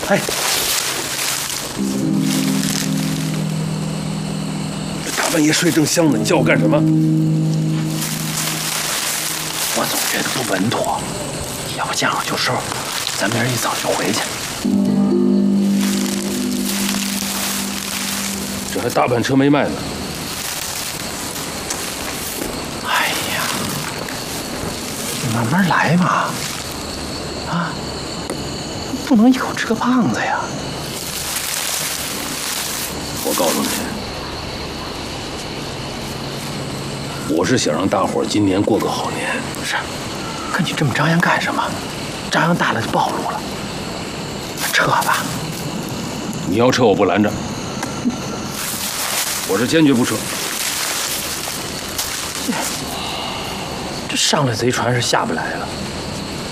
哎，这大半夜睡正香呢，你叫我干什么？ 我总觉得不稳妥，要不见好就收，咱明儿一早就回去。 这还大半车没卖呢。 哎呀，你慢慢来嘛，啊，不能一口吃个胖子呀。 我告诉你，我是想让大伙儿今年过个好年。 是，可你这么张扬干什么？张扬大了就暴露了。撤吧。 你要撤，我不拦着。我是坚决不撤。 这上了贼船是下不来了。